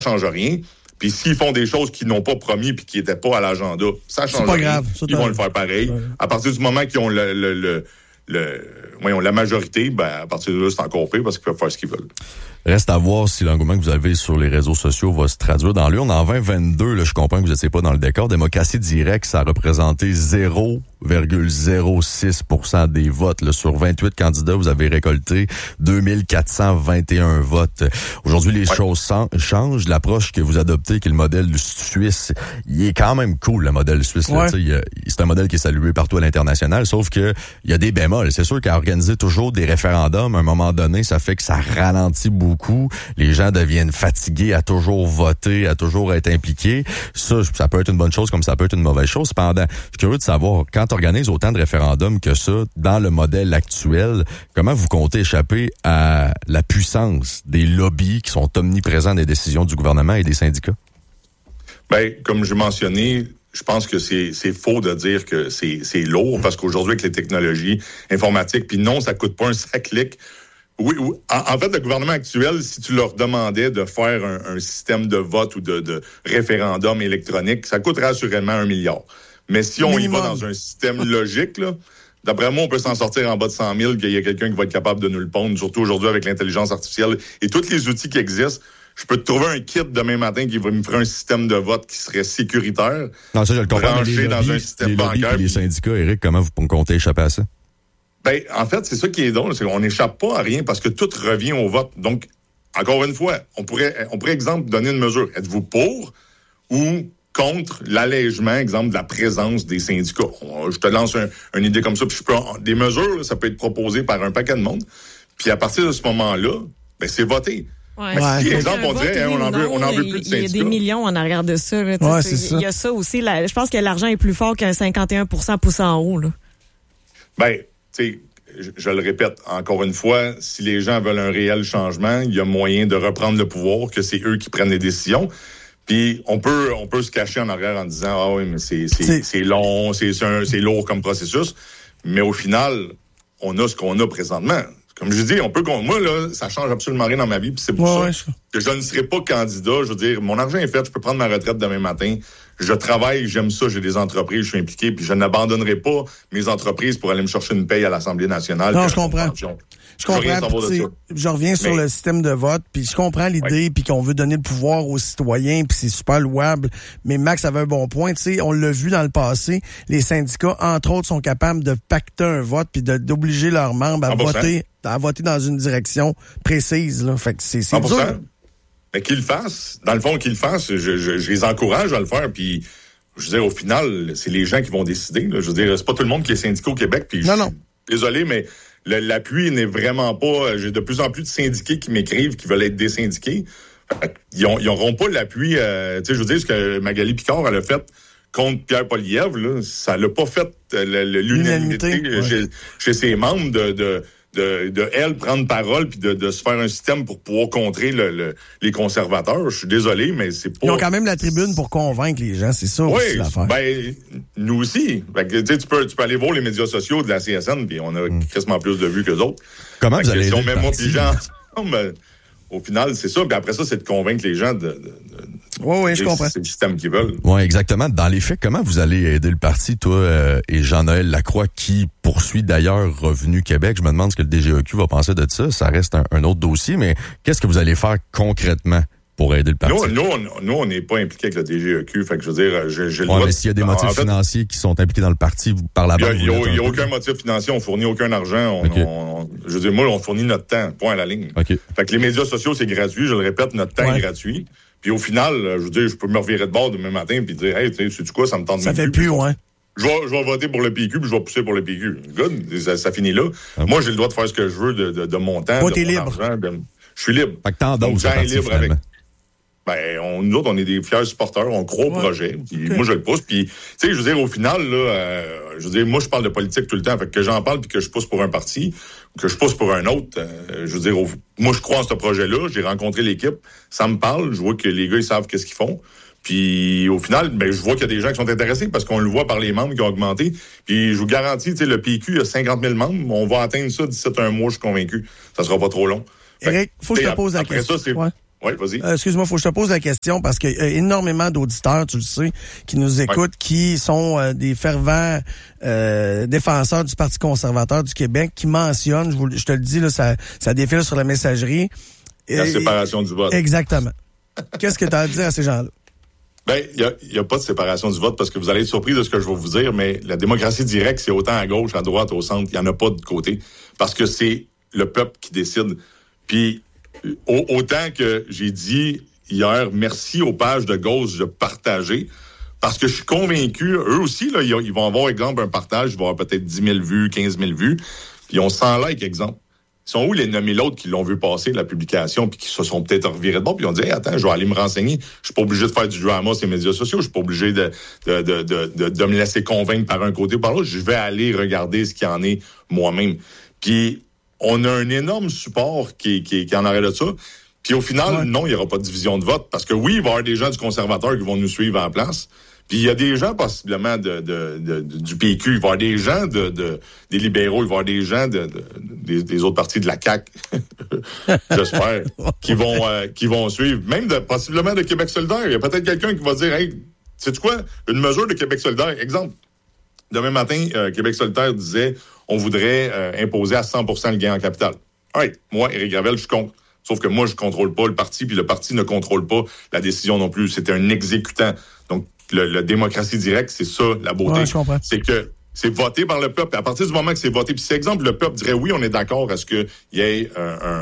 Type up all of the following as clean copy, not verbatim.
change rien. Puis s'ils font des choses qu'ils n'ont pas promis puis qui n'étaient pas à l'agenda, ça change rien. C'est pas grave. Ils vont le faire pareil. Ouais. À partir du moment qu'ils ont la majorité, à partir de là, c'est encore pire parce qu'ils peuvent faire ce qu'ils veulent. Reste à voir si l'engouement que vous avez sur les réseaux sociaux va se traduire dans l'urne. En 2022, là, je comprends que vous n'étiez pas dans le décor. Démocratie Directe, ça a représenté 0,06% des votes. Là, sur 28 candidats, vous avez récolté 2421 votes. Aujourd'hui, les choses changent. L'approche que vous adoptez, qui est le modèle suisse, il est quand même cool, le modèle suisse. Là. C'est un modèle qui est salué partout à l'international, sauf que il y a des bémols. C'est sûr qu'à organiser toujours des référendums, à un moment donné, ça fait que ça ralentit beaucoup. Les gens deviennent fatigués à toujours voter, à toujours être impliqués. Ça peut être une bonne chose comme ça peut être une mauvaise chose. Cependant, je suis curieux de savoir, quand tu organises autant de référendums que ça, dans le modèle actuel, comment vous comptez échapper à la puissance des lobbies qui sont omniprésents des décisions du gouvernement et des syndicats? Comme je mentionnais, je pense que c'est faux de dire que c'est lourd, parce qu'aujourd'hui, avec les technologies informatiques, puis non, ça coûte pas un sac-clic. Oui, en fait, le gouvernement actuel, si tu leur demandais de faire un système de vote ou de référendum électronique, ça coûterait assurément 1 milliard. Mais si on y va dans un système logique, là, d'après moi, on peut s'en sortir en bas de 100 000, qu'il y a quelqu'un qui va être capable de nous le pondre, surtout aujourd'hui avec l'intelligence artificielle et tous les outils qui existent. Je peux te trouver un kit demain matin qui va me faire un système de vote qui serait sécuritaire. Non, ça, je le comprends. Branché dans un système bancaire. Les syndicats, Éric, comment vous comptez échapper à ça? En fait, c'est ça qui est drôle, c'est qu'on n'échappe pas à rien parce que tout revient au vote. Donc, encore une fois, on pourrait, exemple, donner une mesure. Êtes-vous pour ou contre l'allègement, exemple, de la présence des syndicats? Je te lance une idée comme ça, puis des mesures, là, ça peut être proposé par un paquet de monde. Puis à partir de ce moment-là, c'est voté. Ouais. Si, exemple, on dirait, on en veut plus de syndicats. Il y a des millions en arrière de ça. Là, c'est ça. Il y a ça aussi. Je pense que l'argent est plus fort qu'un 51% poussé en haut. Là. Je le répète encore une fois, si les gens veulent un réel changement, il y a moyen de reprendre le pouvoir, que c'est eux qui prennent les décisions. Puis on peut se cacher en arrière en disant ah oui, mais c'est long, c'est lourd comme processus. Mais au final, on a ce qu'on a présentement. Comme je dis, moi là, ça change absolument rien dans ma vie, puis c'est pour ça que je ne serai pas candidat. Je veux dire, mon argent est fait, je peux prendre ma retraite demain matin. Je travaille, j'aime ça, j'ai des entreprises, je suis impliqué, puis je n'abandonnerai pas mes entreprises pour aller me chercher une paye à l'Assemblée nationale. Non, je comprends. Je comprends. Je reviens sur le système de vote, puis je comprends l'idée, puis qu'on veut donner le pouvoir aux citoyens, puis c'est super louable. Mais Max avait un bon point. Tu sais, on l'a vu dans le passé, les syndicats, entre autres, sont capables de pacter un vote, puis d'obliger leurs membres à voter dans une direction précise. Là. Fait que c'est dur. Mais qu'ils le fassent. Dans le fond, qu'ils le fassent. Je les encourage à le faire. Puis, je veux dire, au final, c'est les gens qui vont décider. Là. Je veux dire, c'est pas tout le monde qui est syndicat au Québec. Puis, non. Désolé, mais l'appui n'est vraiment pas... J'ai de plus en plus de syndiqués qui m'écrivent, qui veulent être désyndiqués. Ils n'auront pas l'appui... tu sais, je veux dire, ce que Magali Picard, elle a fait contre Pierre Poilievre, là, ça l'a pas fait l'unanimité chez ses membres de elle prendre parole puis de se faire un système pour pouvoir contrer les conservateurs. Je suis désolé, mais c'est pas... Ils ont quand même la tribune pour convaincre les gens, c'est ça aussi l'affaire. Nous aussi. Tu peux aller voir les médias sociaux de la CSN, puis on a quasiment plus de vues qu'eux autres. Comment vous allez aider le même parti? Les gens ensemble, au final, c'est ça. Puis après ça, c'est de convaincre les gens je comprends. C'est le système qu'ils veulent. Oui, exactement. Dans les faits, comment vous allez aider le parti, toi et Jean-Noël Lacroix, qui poursuit d'ailleurs Revenu Québec? Je me demande ce que le DGEQ va penser de ça. Ça reste un autre dossier, mais qu'est-ce que vous allez faire concrètement pour aider le parti? Nous, on n'est pas impliqués avec le DGEQ. Fait que je veux dire, j'ai le droit... mais s'il y a des motifs financiers qui sont impliqués dans le parti, par la banque... Il n'y a aucun motif financier. On fournit aucun argent. Je veux dire, moi, on fournit notre temps. Point à la ligne. Okay. Fait que les médias sociaux, c'est gratuit. Je le répète, notre temps est gratuit. Puis au final, je veux dire, je peux me revirer de bord demain matin puis dire, hey, tu sais quoi, ça me tente même plus. Ça fait plus, ouais. Je vais voter pour le PQ puis je vais pousser pour le PQ. Good, ça finit là. Moi, j'ai le droit de faire ce que je veux de mon temps, de mon argent. Je suis libre. Fait que t'endosses le parti, libre avec. Nous autres, on est des fiers supporters, on croit au projet. Puis moi, je le pousse. Puis, tu sais, je veux dire, au final, là, moi, je parle de politique tout le temps. Fait que j'en parle puis que je pousse pour un parti, que je pousse pour un autre. Je veux dire, moi, je crois en ce projet-là. J'ai rencontré l'équipe. Ça me parle. Je vois que les gars, ils savent qu'est-ce qu'ils font. Puis, au final, je vois qu'il y a des gens qui sont intéressés parce qu'on le voit par les membres qui ont augmenté. Puis, je vous garantis, tu sais, le PQ a 50 000 membres. On va atteindre ça d'ici un mois, je suis convaincu. Ça sera pas trop long. Éric, faut que je te pose la question. Ça, Oui, vas-y. Excuse-moi, faut que je te pose la question parce qu'il y a énormément d'auditeurs, tu le sais, qui nous écoutent, qui sont des fervents défenseurs du Parti conservateur du Québec, qui mentionnent, je te le dis, là, ça défile sur la messagerie. La séparation du vote. Exactement. Qu'est-ce que tu as à dire à ces gens-là? Ben, il y a pas de séparation du vote parce que vous allez être surpris de ce que je vais vous dire, mais la démocratie directe, c'est autant à gauche, à droite, au centre. Il y en a pas de côté parce que c'est le peuple qui décide. Puis, autant que j'ai dit hier, merci aux pages de gauche de partager, parce que je suis convaincu, eux aussi, là, ils vont avoir, exemple, un partage, ils vont avoir peut-être 10 000 vues, 15 000 vues, puis ils ont 100 likes, exemple. Ils sont où les nommés l'autre qui l'ont vu passer, la publication, puis qui se sont peut-être revirés de bord, puis ils ont dit, hey, attends, je vais aller me renseigner. Je suis pas obligé de faire du drama sur les médias sociaux. Je suis pas obligé de me laisser convaincre par un côté ou par l'autre. Je vais aller regarder ce qu'il y en est moi-même. Puis, on a un énorme support qui en arrête de ça. Puis, au final, non, il n'y aura pas de division de vote. Parce que oui, il va y avoir des gens du conservateur qui vont nous suivre en place. Puis il y a des gens possiblement du PQ, il va y avoir des gens des libéraux, il va y avoir des gens des autres partis de la CAQ, j'espère, qui vont suivre. Même possiblement de Québec solidaire. Il y a peut-être quelqu'un qui va dire, hey, sais-tu quoi? Une mesure de Québec solidaire. Exemple, demain matin, Québec solidaire disait, on voudrait imposer à 100% le gain en capital. Right. Moi, Éric Gravel, je suis contre. Sauf que moi, je contrôle pas le parti, puis le parti ne contrôle pas la décision non plus. C'était un exécutant. Donc, la démocratie directe, c'est ça, la beauté. Ouais, je comprends. C'est que c'est voté par le peuple. Et à partir du moment que c'est voté, puis si, exemple, le peuple dirait oui, on est d'accord à ce qu'il y ait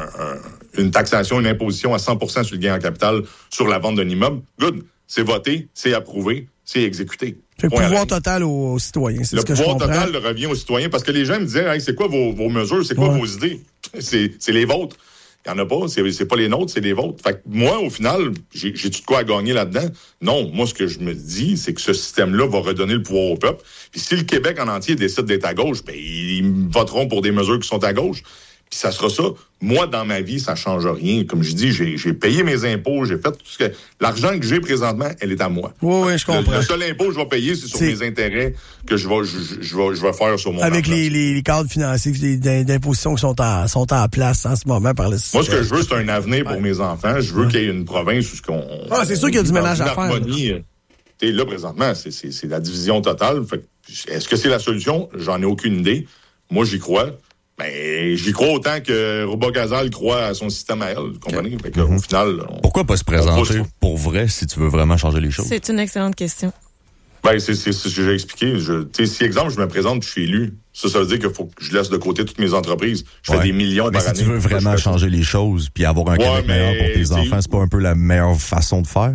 une taxation, une imposition à 100% sur le gain en capital sur la vente d'un immeuble, good. C'est voté, c'est approuvé, c'est exécuté. C'est le pouvoir total aux citoyens, c'est ce que je comprends. Le pouvoir total revient aux citoyens parce que les gens me disaient, hey, c'est quoi vos mesures, c'est quoi vos idées? C'est les vôtres. Il n'y en a pas, c'est pas les nôtres, c'est les vôtres. Fait que moi, au final, j'ai-tu de quoi à gagner là-dedans? Non, moi, ce que je me dis, c'est que ce système-là va redonner le pouvoir au peuple. Puis si le Québec en entier décide d'être à gauche, ben ils voteront pour des mesures qui sont à gauche. Puis ça sera ça. Moi, dans ma vie, ça change rien. Comme je dis, j'ai payé mes impôts, j'ai fait tout ce que... L'argent que j'ai présentement, elle est à moi. Oui, je comprends. Le seul impôt que je vais payer, c'est sur mes intérêts que je vais faire sur mon avec les cadres financiers d'imposition qui sont en place en ce moment par le système. Moi, ce que je veux, c'est un avenir pour mes enfants. Je veux qu'il y ait une province où c'est sûr qu'il y a du ménage à faire. Là, présentement, c'est la division totale. Fait, est-ce que c'est la solution? J'en ai aucune idée. Moi, j'y crois. Ben, j'y crois autant que Robo-Gazal croit à son système à elle, vous comprenez? Fait que, au final, pourquoi pas se présenter pour vrai si tu veux vraiment changer les choses? C'est une excellente question. Ben, c'est ce que j'ai expliqué. Si, exemple, je me présente, je suis élu, ça veut dire qu'il faut que je laisse de côté toutes mes entreprises. Je fais des millions par année. Si tu veux vraiment changer les choses puis avoir un Québec meilleur pour tes enfants, c'est pas un peu la meilleure façon de faire?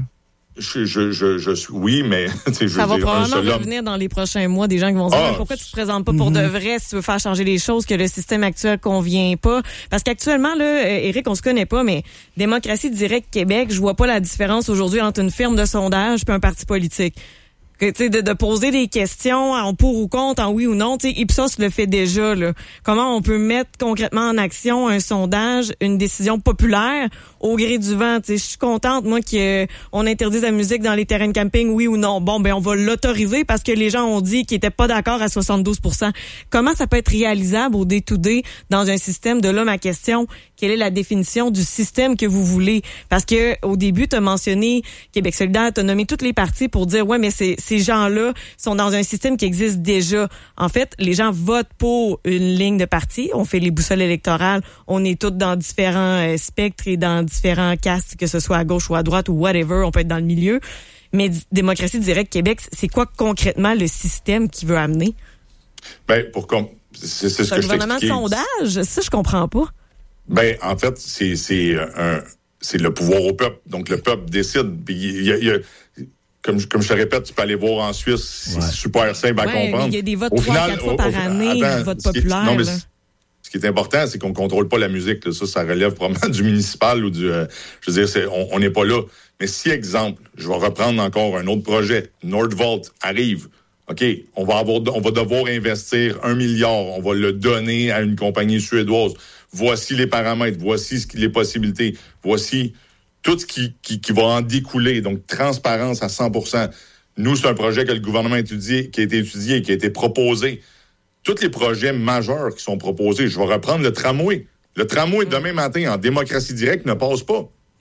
Oui, mais ça va probablement revenir dans les prochains mois des gens qui vont se dire pourquoi tu te présentes pas pour de vrai si tu veux faire changer les choses, que le système actuel convient pas. Parce qu'actuellement, là, Éric, on se connaît pas, mais Démocratie Directe Québec, je vois pas la différence aujourd'hui entre une firme de sondage et un parti politique. De poser des questions en pour ou contre, en oui ou non. Ipsos le fait déjà. Là. Comment on peut mettre concrètement en action un sondage, une décision populaire au gré du vent. Je suis contente, moi, qu'on interdise la musique dans les terrains de camping, oui ou non. Bon, ben on va l'autoriser parce que les gens ont dit qu'ils étaient pas d'accord à 72%. Comment ça peut être réalisable au day-to-day dans un système de là, ma question, quelle est la définition du système que vous voulez? Parce que au début, tu as mentionné Québec solidaire, tu as nommé toutes les parties pour dire, ouais, mais ces gens-là sont dans un système qui existe déjà. En fait, les gens votent pour une ligne de parti. On fait les boussoles électorales. On est tous dans différents spectres et dans différents castes, que ce soit à gauche ou à droite ou whatever. On peut être dans le milieu. Mais Démocratie Directe Québec, c'est quoi concrètement le système qui veut amener? Ben, c'est ce que je t'expliquais. Un gouvernement de sondage? Ça, je comprends pas. Ben, en fait, c'est le pouvoir au peuple. Donc, le peuple décide. Comme je te répète, tu peux aller voir en Suisse, c'est super simple à comprendre. Il y a des votes 3-4 fois par année, des votes populaires. Non, mais ce qui est important, c'est qu'on ne contrôle pas la musique. Là. Ça relève probablement du municipal ou du... je veux dire, on n'est pas là. Mais si, exemple, je vais reprendre encore un autre projet, Nordvolt arrive, OK, on va devoir investir 1 milliard, on va le donner à une compagnie suédoise. Voici les paramètres, voici les possibilités, voici tout ce qui va en découler. Donc, transparence à 100%. Nous, c'est un projet que le gouvernement a étudié, qui a été étudié, qui a été proposé. Tous les projets majeurs qui sont proposés, je vais reprendre le tramway. Le tramway, demain matin, en Démocratie Directe, ne passe pas.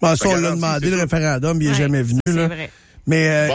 Bon, ça, on l'a demandé, le référendum, il n'est jamais venu. C'est là. vrai. Mais,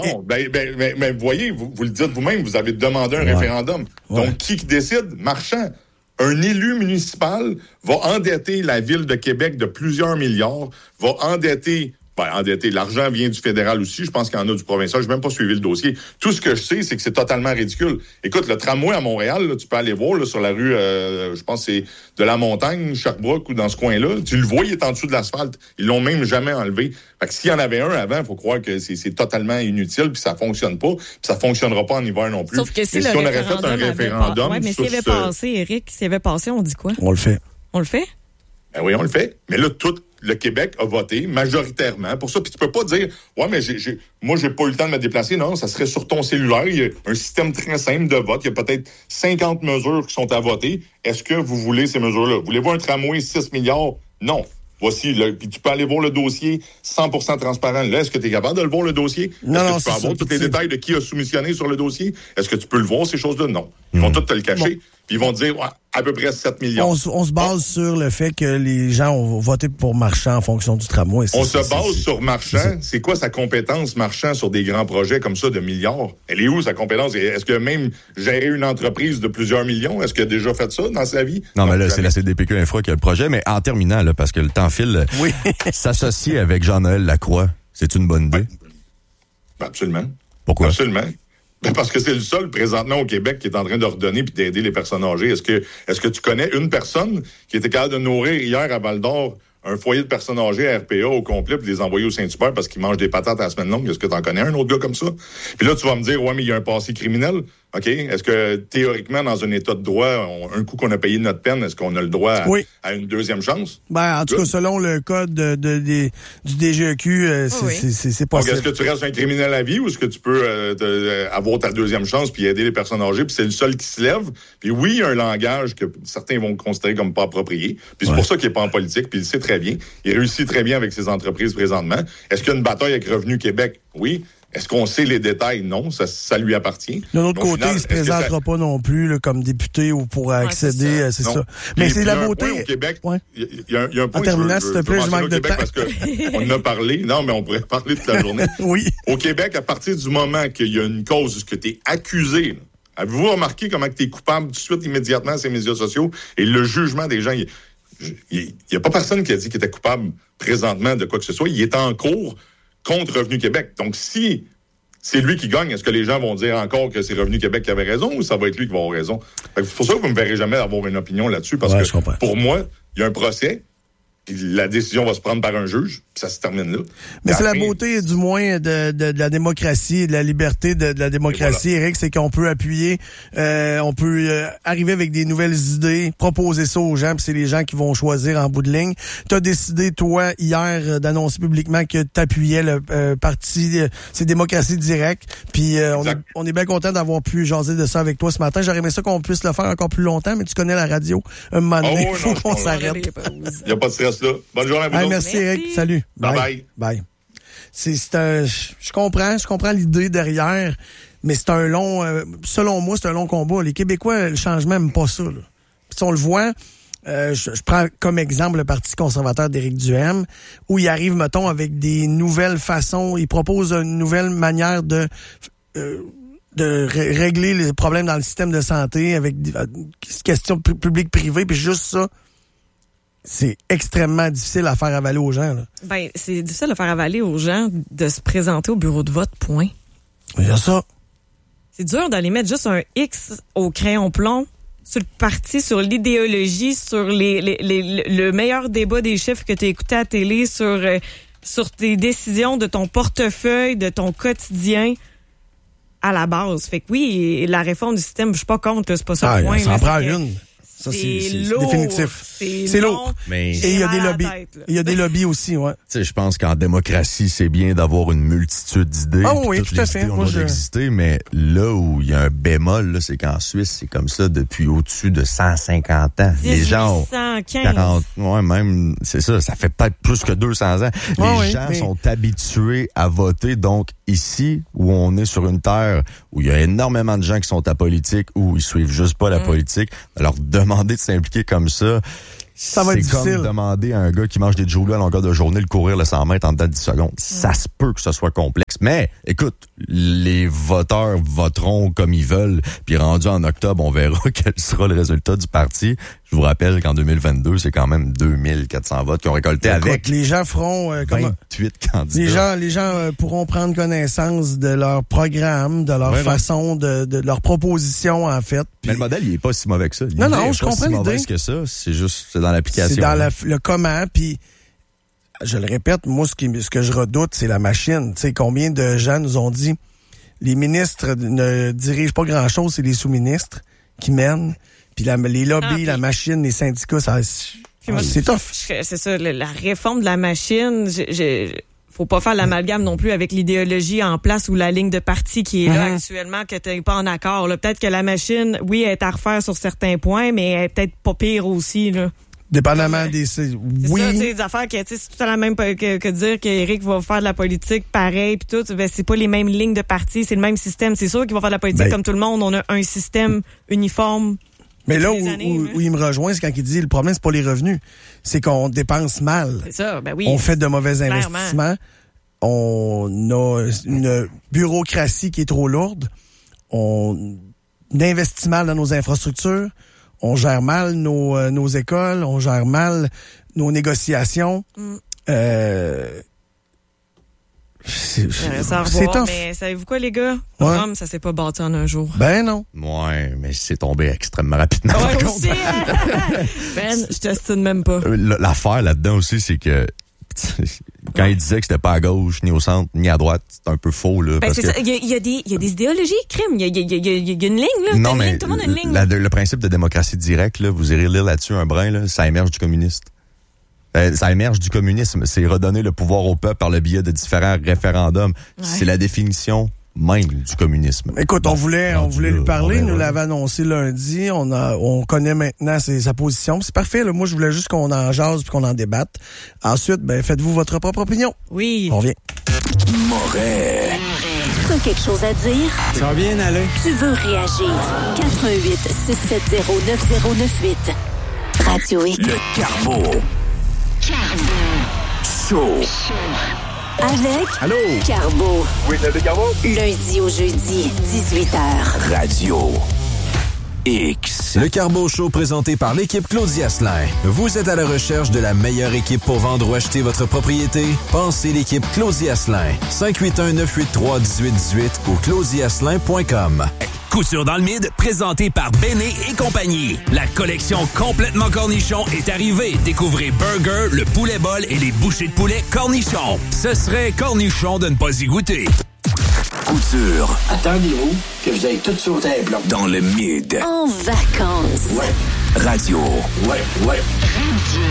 mais vous voyez, vous le dites vous-même, vous avez demandé un référendum. Donc, qui décide? Marchand. Un élu municipal va endetter la ville de Québec de plusieurs milliards, va endetter, l'argent vient du fédéral aussi, je pense qu'il y en a du provincial, je n'ai même pas suivi le dossier. Tout ce que je sais, c'est que c'est totalement ridicule. Écoute, le tramway à Montréal, là, tu peux aller voir là, sur la rue, je pense que c'est de la Montagne, Sherbrooke ou dans ce coin-là, tu le vois, il est en dessous de l'asphalte. Ils l'ont même jamais enlevé. Fait que s'il y en avait un avant, il faut croire que c'est totalement inutile, puis ça fonctionne pas, puis ça fonctionnera pas en hiver non plus. Sauf que si on aurait fait un référendum... mais s'il avait passé, Éric, s'il avait passé, on dit quoi? On le fait. On le fait? Ben oui, on le fait. Mais là, tout le Québec a voté majoritairement pour ça. Puis tu peux pas dire, mais moi, j'ai pas eu le temps de me déplacer. Non, ça serait sur ton cellulaire. Il y a un système très simple de vote. Il y a peut-être 50 mesures qui sont à voter. Est-ce que vous voulez ces mesures-là? Voulez-vous un tramway 6 milliards? Non. Voici, puis tu peux aller voir le dossier 100% transparent. Là, est-ce que tu es capable de le voir, le dossier? Non, est-ce que tu peux avoir tous les détails de qui a soumissionné sur le dossier? Est-ce que tu peux le voir, ces choses-là? Non. Ils vont tout te le cacher. Bon. Puis ils vont te dire, à peu près 7 millions. On se base sur le fait que les gens ont voté pour Marchand en fonction du tramway. On se base sur Marchand. C'est quoi sa compétence, Marchand, sur des grands projets comme ça de milliards? Elle est où, sa compétence? Est-ce que même gérer une entreprise de plusieurs millions, est-ce qu'il a déjà fait ça dans sa vie? Non, mais là, c'est la CDPQ Infra qui a le projet. Mais en terminant, là, parce que le temps file, s'associer avec Jean-Noël Lacroix, c'est une bonne idée? Absolument. Pourquoi? Absolument. Parce que c'est le seul présentement au Québec qui est en train de redonner puis d'aider les personnes âgées. Est-ce que tu connais une personne qui était capable de nourrir hier à Val-d'Or un foyer de personnes âgées à RPA au complet puis les envoyer au Saint-Hubert parce qu'ils mangent des patates à la semaine longue? Est-ce que tu en connais un autre gars comme ça? Puis là, tu vas me dire, mais il y a un passé criminel. OK? Est-ce que, théoriquement, dans un état de droit, un coup qu'on a payé notre peine, est-ce qu'on a le droit à une deuxième chance? En tout cas, selon le code du DGEQ, c'est possible. Donc, est-ce que tu restes un criminel à vie ou est-ce que tu peux avoir ta deuxième chance puis aider les personnes âgées? Puis c'est le seul qui se lève. Puis oui, il y a un langage que certains vont considérer comme pas approprié. Puis c'est pour ça qu'il n'est pas en politique. Puis il sait très bien. Il réussit très bien avec ses entreprises présentement. Est-ce qu'il y a une bataille avec Revenu Québec? Oui. Est-ce qu'on sait les détails? Non, ça lui appartient. De l'autre côté, il ne se présentera pas non plus là, comme député ou pour accéder, c'est ça. Mais c'est la beauté. Au Québec, il y a un point. En terminant, s'il te plaît, je manque de temps. Parce qu'on en a parlé. Non, mais on pourrait parler toute la journée. Oui. Au Québec, à partir du moment qu'il y a une cause, que tu es accusé, là, avez-vous remarqué comment tu es coupable tout de suite, immédiatement, à ces médias sociaux? Et le jugement des gens, il n'y a pas personne qui a dit qu'il était coupable présentement de quoi que ce soit. Il est en cours contre Revenu Québec. Donc, si c'est lui qui gagne, est-ce que les gens vont dire encore que c'est Revenu Québec qui avait raison ou ça va être lui qui va avoir raison? C'est pour ça que vous ne me verrez jamais avoir une opinion là-dessus, parce que pour moi, il y a un procès, puis la décision va se prendre par un juge, puis ça se termine là. Mais c'est la beauté, du moins, de la démocratie, de la liberté de la démocratie, Éric, c'est qu'on peut appuyer, on peut arriver avec des nouvelles idées, proposer ça aux gens, puis c'est les gens qui vont choisir en bout de ligne. Tu as décidé, toi, hier, d'annoncer publiquement que tu appuyais le parti, c'est Démocratie Directe, puis on est bien content d'avoir pu jaser de ça avec toi ce matin. J'aurais aimé ça qu'on puisse le faire encore plus longtemps, mais tu connais la radio. Un moment donné, il faut qu'on s'arrête. Il n'y a pas de stress là. Bonne journée à vous. Merci, Éric. Salut. Bye. Je comprends l'idée derrière, mais c'est un long, selon moi, c'est un long combat. Les Québécois, le changement n'aiment pas ça. Là. Puis on le voit, je prends comme exemple le Parti conservateur d'Éric Duhaime, où il arrive, mettons, avec des nouvelles façons, il propose une nouvelle manière de régler les problèmes dans le système de santé avec des questions publiques-privées, puis juste ça, c'est extrêmement difficile à faire avaler aux gens. Là. C'est difficile à faire avaler aux gens de se présenter au bureau de vote, point. Il y a ça. C'est dur d'aller mettre juste un X au crayon plomb sur le parti, sur l'idéologie, sur le meilleur débat des chiffres que tu as écouté à la télé, sur tes décisions de ton portefeuille, de ton quotidien à la base. Fait que oui, la réforme du système, je suis pas contre, c'est pas ça le point. Ça en prend une. Ça, c'est lourd, définitif. C'est lourd. Mais et il y a des lobbies. Il y a des lobbies aussi, ouais. Tu sais, je pense qu'en démocratie, c'est bien d'avoir une multitude d'idées. Ah oui, tout à fait. Moi, exister, mais là où il y a un bémol, là, c'est qu'en Suisse, c'est comme ça depuis au-dessus de 150 ans. Les gens ont 40, même, c'est ça, ça fait peut-être plus que 200 ans. Les gens sont habitués à voter. Donc, ici, où on est sur une terre où il y a énormément de gens qui sont apolitiques, où ils suivent juste pas la politique, alors demander de s'impliquer comme ça, Ça va être difficile. C'est comme demander à un gars qui mange des Joulous à longueur de journée de courir le 100 mètres en dedans de 10 secondes. Ça se peut que ce soit complexe. Mais, écoute, les voteurs voteront comme ils veulent. Puis rendu en octobre, on verra quel sera le résultat du parti. Je vous rappelle qu'en 2022, c'est quand même 2400 votes qui ont récolté avec. Les gens feront 28 candidats. Les gens pourront prendre connaissance de leur programme, de leur façon, de leur proposition, en fait. Mais le modèle, il est pas si mauvais que ça. Non, je comprends l'idée. C'est que ça. C'est dans l'application. C'est dans le comment, puis je le répète, moi, ce que je redoute, c'est la machine. Tu sais, combien de gens nous ont dit, les ministres ne dirigent pas grand-chose, c'est les sous-ministres qui mènent. Puis les lobbies, la machine, les syndicats, c'est tough. C'est ça, la réforme de la machine, faut pas faire l'amalgame non plus avec l'idéologie en place ou la ligne de parti qui est là actuellement, que t'es pas en accord. Là. Peut-être que la machine, oui, est à refaire sur certains points, mais elle est peut-être pas pire aussi, là. Dépendamment des... Oui. C'est ça, des affaires que, c'est tout à la même que dire qu'Éric va faire de la politique pareil puis tout, ben c'est pas les mêmes lignes de parti, c'est le même système. C'est sûr qu'il va faire de la politique comme tout le monde, on a un système uniforme. Mais là où il me rejoint, c'est quand il dit le problème, c'est pas les revenus. C'est qu'on dépense mal. C'est ça, ben oui. On fait de mauvais investissements. On a une bureaucratie qui est trop lourde. On investit mal dans nos infrastructures. On gère mal nos écoles. On gère mal nos négociations. C'est tough. Mais savez-vous quoi, les gars? Rome, ça s'est pas bâti en un jour. Ben non. Ouais, mais c'est tombé extrêmement rapidement. Ouais, aussi. Ben, je t'estime même pas. L'affaire là-dedans aussi, c'est que quand il disait que c'était pas à gauche, ni au centre, ni à droite, c'est un peu faux, là. Ben, c'est ça. Il y a des idéologies, crime. Il y a une ligne, là. Non, mais tout le monde a une ligne. Le principe de démocratie directe, là, vous irez lire là-dessus un brin, là, ça émerge du communiste. Ça émerge du communisme. C'est redonner le pouvoir au peuple par le biais de différents référendums. Ouais. C'est la définition même du communisme. Écoute, on voulait lui parler. Nous l'avait annoncé lundi. On connaît maintenant sa position. C'est parfait. Là. Moi, je voulais juste qu'on en jase puis qu'on en débatte. Ensuite, faites-vous votre propre opinion. Oui. On revient. Moret. T'as quelque chose à dire? Ça va bien aller. Tu veux réagir? 88-670-9098. Radio X. Le Carbo. Show. Avec Allô? Carbo. Oui, c'est Carbo. Lundi au jeudi, 18h. Radio X. Le Carbo Show présenté par l'équipe Claudie Asselin. Vous êtes à la recherche de la meilleure équipe pour vendre ou acheter votre propriété? Pensez l'équipe Claudie Asselin. 581-983-1818 ou claudieasselin.com. Couture dans le mid, présenté par Béné et compagnie. La collection complètement cornichon est arrivée. Découvrez Burger, le poulet bol et les bouchées de poulet cornichon. Ce serait cornichon de ne pas y goûter. Couture. Attendez-vous que vous ayez tout sauté un bloc. Dans le mid. En vacances. Ouais. Radio. Ouais.